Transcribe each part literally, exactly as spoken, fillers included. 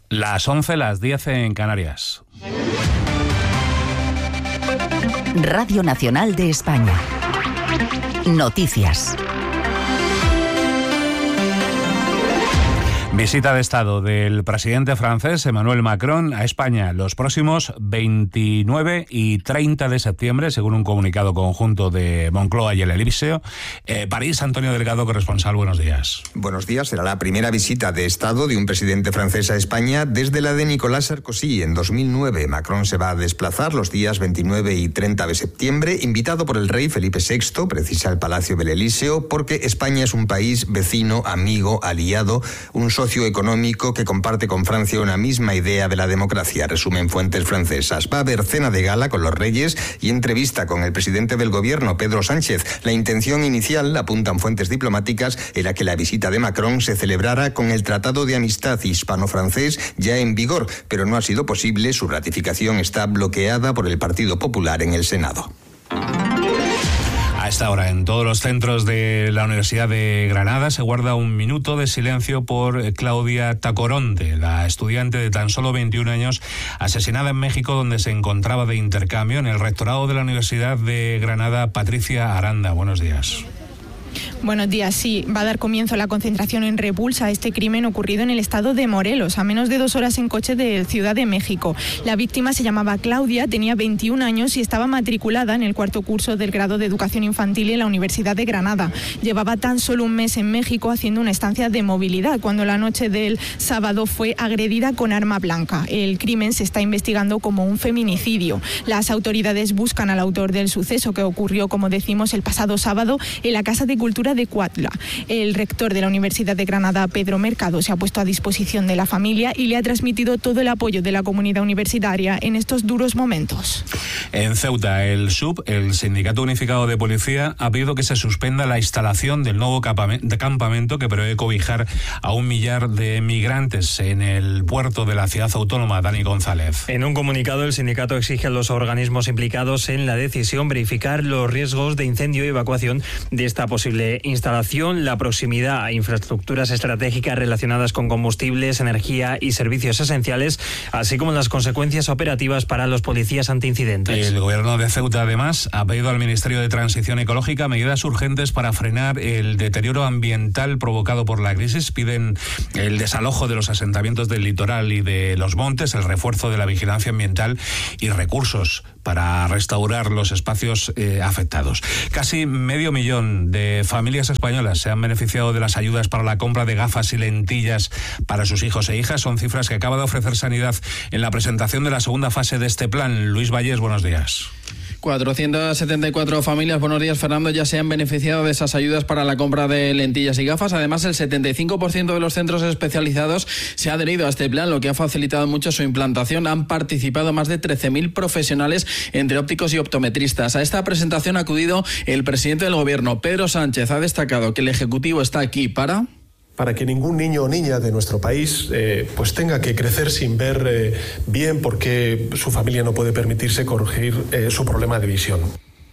Las once, las diez en Canarias. Radio Nacional de España. Noticias. Visita de Estado del presidente francés Emmanuel Macron a España los próximos veintinueve y treinta de septiembre, según un comunicado conjunto de Moncloa y el Elíseo. Eh, París, Antonio Delgado, corresponsal, buenos días. Buenos días. Será la primera visita de Estado de un presidente francés a España desde la de Nicolas Sarkozy en dos mil nueve. Macron se va a desplazar los días veintinueve y treinta de septiembre, invitado por el rey Felipe sexto, precisa el Palacio del Elíseo, porque España es un país vecino, amigo, aliado, un socio económico que comparte con Francia una misma idea de la democracia, resumen fuentes francesas. Va a haber cena de gala con los reyes y entrevista con el presidente del gobierno, Pedro Sánchez. La intención inicial, apuntan fuentes diplomáticas, era que la visita de Macron se celebrara con el Tratado de Amistad hispano-francés ya en vigor, pero no ha sido posible. Su ratificación está bloqueada por el Partido Popular en el Senado. A esta hora, en todos los centros de la Universidad de Granada se guarda un minuto de silencio por Claudia Tacoronte, la estudiante de tan solo veintiún años asesinada en México, donde se encontraba de intercambio. En el rectorado de la Universidad de Granada, Patricia Aranda, buenos días. Buenos días. Sí, va a dar comienzo la concentración en repulsa a este crimen ocurrido en el estado de Morelos, a menos de dos horas en coche de Ciudad de México. La víctima se llamaba Claudia, tenía veintiún años y estaba matriculada en el cuarto curso del grado de Educación Infantil en la Universidad de Granada. Llevaba tan solo un mes en México haciendo una estancia de movilidad, cuando la noche del sábado fue agredida con arma blanca. El crimen se está investigando como un feminicidio. Las autoridades buscan al autor del suceso, que ocurrió, como decimos, el pasado sábado en la Casa de Cultura de Cuautla. El rector de la Universidad de Granada, Pedro Mercado, se ha puesto a disposición de la familia y le ha transmitido todo el apoyo de la comunidad universitaria en estos duros momentos. En Ceuta, el S U B, el Sindicato Unificado de Policía, ha pedido que se suspenda la instalación del nuevo campamento que prevé cobijar a un millar de migrantes en el puerto de la ciudad autónoma. Dani González. En un comunicado, el sindicato exige a los organismos implicados en la decisión verificar los riesgos de incendio y evacuación de esta posible instalación, la proximidad a infraestructuras estratégicas relacionadas con combustibles, energía y servicios esenciales, así como las consecuencias operativas para los policías antiincidentes. El gobierno de Ceuta, además, ha pedido al Ministerio de Transición Ecológica medidas urgentes para frenar el deterioro ambiental provocado por la crisis. Piden el desalojo de los asentamientos del litoral y de los montes, el refuerzo de la vigilancia ambiental y recursos para restaurar los espacios eh, afectados. Casi medio millón de familias españolas se han beneficiado de las ayudas para la compra de gafas y lentillas para sus hijos e hijas. Son cifras que acaba de ofrecer Sanidad en la presentación de la segunda fase de este plan. Luis Vallés, buenos días. cuatrocientas setenta y cuatro familias, buenos días Fernando, ya se han beneficiado de esas ayudas para la compra de lentillas y gafas. Además, el setenta y cinco por ciento de los centros especializados se ha adherido a este plan, lo que ha facilitado mucho su implantación. Han participado más de trece mil profesionales entre ópticos y optometristas. A esta presentación ha acudido el presidente del gobierno, Pedro Sánchez. Ha destacado que el Ejecutivo está aquí para... para que ningún niño o niña de nuestro país eh, pues tenga que crecer sin ver eh, bien porque su familia no puede permitirse corregir eh, su problema de visión.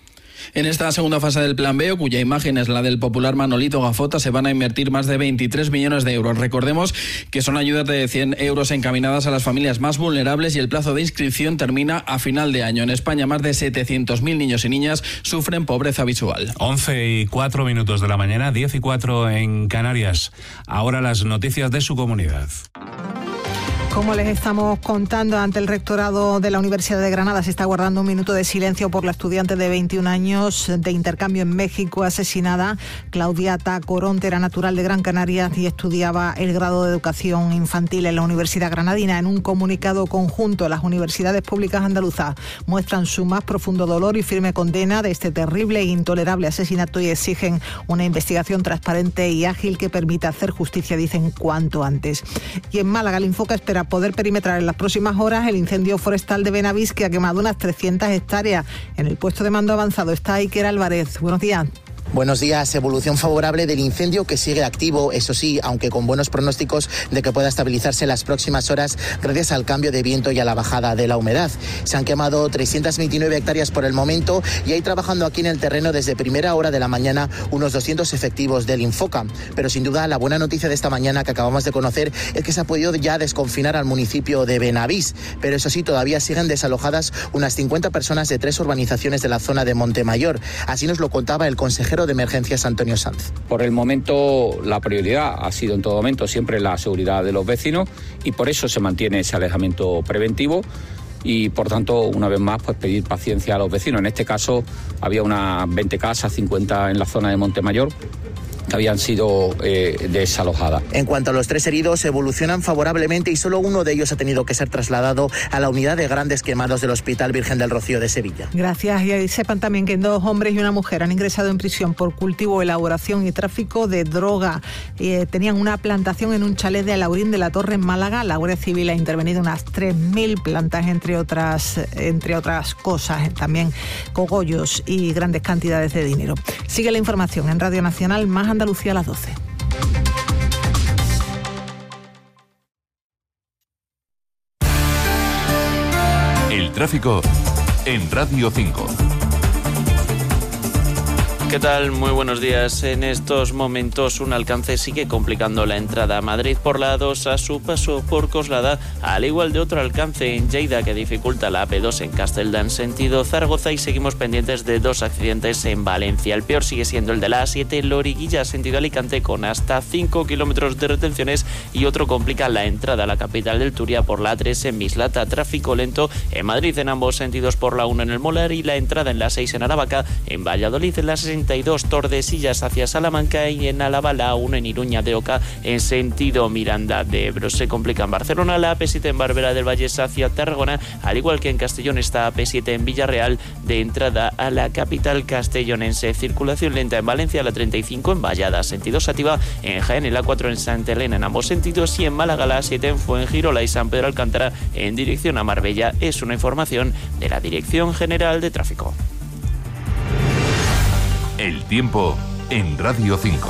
En esta segunda fase del Plan B, cuya imagen es la del popular Manolito Gafota, se van a invertir más de veintitrés millones de euros. Recordemos que son ayudas de cien euros encaminadas a las familias más vulnerables y el plazo de inscripción termina a final de año. En España, más de setecientos mil niños y niñas sufren pobreza visual. once y cuatro minutos de la mañana, diez y cuatro en Canarias. Ahora las noticias de su comunidad. Como les estamos contando, ante el rectorado de la Universidad de Granada se está guardando un minuto de silencio por la estudiante de veintiún años de intercambio en México asesinada. Claudia Tacoronte era natural de Gran Canaria y estudiaba el grado de Educación Infantil en la Universidad Granadina. En un comunicado conjunto, las universidades públicas andaluzas muestran su más profundo dolor y firme condena de este terrible e intolerable asesinato y exigen una investigación transparente y ágil que permita hacer justicia, dicen, cuanto antes. Y en Málaga, el Infoca espera poder perimetrar en las próximas horas el incendio forestal de Benavís, que ha quemado unas trescientas hectáreas. En el puesto de mando avanzado está Iker Álvarez. Buenos días. Buenos días. Evolución favorable del incendio que sigue activo, eso sí, aunque con buenos pronósticos de que pueda estabilizarse en las próximas horas gracias al cambio de viento y a la bajada de la humedad. Se han quemado trescientas veintinueve hectáreas por el momento y hay trabajando aquí en el terreno desde primera hora de la mañana unos doscientos efectivos del Infoca. Pero sin duda la buena noticia de esta mañana que acabamos de conocer es que se ha podido ya desconfinar al municipio de Benavís. Pero eso sí, todavía siguen desalojadas unas cincuenta personas de tres urbanizaciones de la zona de Montemayor. Así nos lo contaba el consejero de Emergencias, Antonio Sanz. Por el momento, la prioridad ha sido en todo momento siempre la seguridad de los vecinos y por eso se mantiene ese alejamiento preventivo y, por tanto, una vez más, pues pedir paciencia a los vecinos. En este caso, había unas veinte casas, cincuenta en la zona de Montemayor, que habían sido eh, desalojadas. En cuanto a los tres heridos, evolucionan favorablemente y solo uno de ellos ha tenido que ser trasladado a la unidad de grandes quemados del Hospital Virgen del Rocío de Sevilla. Gracias. Y sepan también que dos hombres y una mujer han ingresado en prisión por cultivo, elaboración y tráfico de droga. Eh, tenían una plantación en un chalet de Alaurín de la Torre en Málaga. La Guardia Civil ha intervenido unas tres mil plantas, entre otras, entre otras cosas, también cogollos y grandes cantidades de dinero. Sigue la información en Radio Nacional, más Andalucía a las doce. El tráfico en Radio cinco. ¿Qué tal? Muy buenos días. En estos momentos un alcance sigue complicando la entrada a Madrid por la A dos a su paso por Coslada, al igual de otro alcance en Lleida que dificulta la A P dos en Castelldán sentido Zaragoza, y seguimos pendientes de dos accidentes en Valencia. El peor sigue siendo el de la A siete Loriguilla sentido Alicante con hasta cinco kilómetros de retenciones, y otro complica la entrada a la capital del Turia por la A tres en Mislata. Tráfico lento en Madrid en ambos sentidos por la uno en el Molar y la entrada en la seis en Aravaca, en Valladolid en la sesenta y dos Tordesillas hacia Salamanca y en Álava la uno en Iruña de Oca en sentido Miranda de Ebro. Se complica en Barcelona la A P siete en Barberá del Vallés hacia Tarragona, al igual que en Castellón está A P siete en Villarreal de entrada a la capital castellonense. Circulación lenta en Valencia, la treinta y cinco en Vallada sentido Sátiva, en Jaén el A cuatro en Santa Elena en ambos sentidos y en Málaga la A siete en Fuengirola y San Pedro Alcántara en dirección a Marbella. Es una información de la Dirección General de Tráfico. El tiempo en Radio cinco.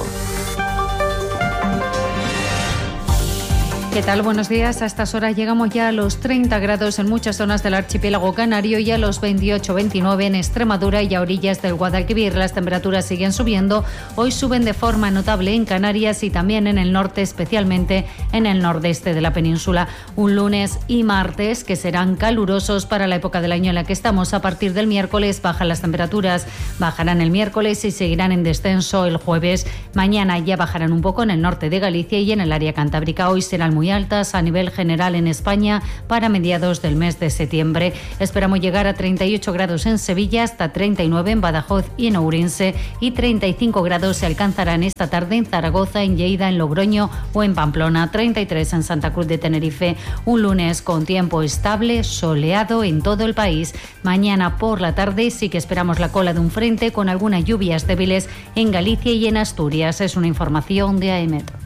¿Qué tal? Buenos días. A estas horas llegamos ya a los treinta grados en muchas zonas del archipiélago canario y a los veintiocho veintinueve en Extremadura y a orillas del Guadalquivir. Las temperaturas siguen subiendo. Hoy suben de forma notable en Canarias y también en el norte, especialmente en el nordeste de la península. Un lunes y martes que serán calurosos para la época del año en la que estamos. A partir del miércoles bajan las temperaturas. Bajarán el miércoles y seguirán en descenso el jueves. Mañana ya bajarán un poco en el norte de Galicia y en el área cantábrica. Hoy serán muy altas a nivel general en España para mediados del mes de septiembre. Esperamos llegar a treinta y ocho grados en Sevilla, hasta treinta y nueve en Badajoz y en Ourense, y treinta y cinco grados se alcanzarán esta tarde en Zaragoza, en Lleida, en Logroño o en Pamplona, treinta y tres en Santa Cruz de Tenerife. Un lunes con tiempo estable, soleado en todo el país. Mañana por la tarde sí que esperamos la cola de un frente con algunas lluvias débiles en Galicia y en Asturias. Es una información de A E M E T.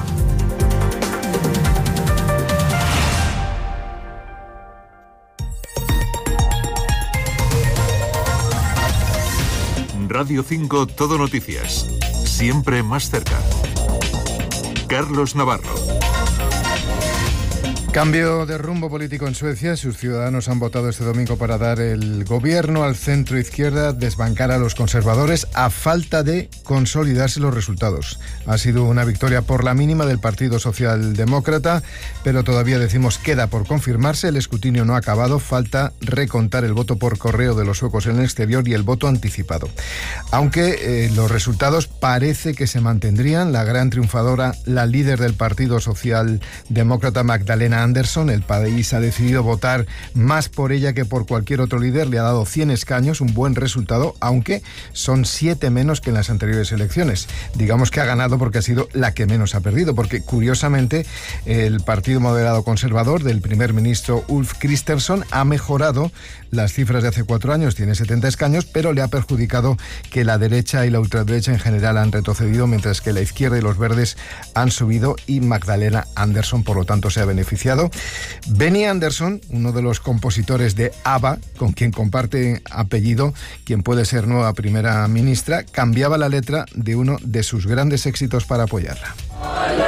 Radio cinco Todo Noticias. Siempre más cerca. Carlos Navarro. Cambio de rumbo político en Suecia. Sus ciudadanos han votado este domingo para dar el gobierno al centro izquierda, desbancar a los conservadores a falta de consolidarse los resultados. Ha sido una victoria por la mínima del Partido Socialdemócrata, pero todavía decimos queda por confirmarse. El escrutinio no ha acabado, falta recontar el voto por correo de los suecos en el exterior y el voto anticipado. Aunque eh, los resultados parece que se mantendrían. La gran triunfadora, la líder del Partido Socialdemócrata, Magdalena Andersson, el país ha decidido votar más por ella que por cualquier otro líder. Le ha dado cien escaños, un buen resultado, aunque son siete menos que en las anteriores elecciones. Digamos que ha ganado porque ha sido la que menos ha perdido, porque curiosamente el Partido Moderado Conservador del primer ministro Ulf Kristersson ha mejorado las cifras de hace cuatro años, tiene setenta escaños, pero le ha perjudicado que la derecha y la ultraderecha en general han retrocedido, mientras que la izquierda y los verdes han subido y Magdalena Andersson, por lo tanto, se ha beneficiado denunciado. Benny Andersson, uno de los compositores de ABBA, con quien comparte apellido, quien puede ser nueva primera ministra, cambiaba la letra de uno de sus grandes éxitos para apoyarla.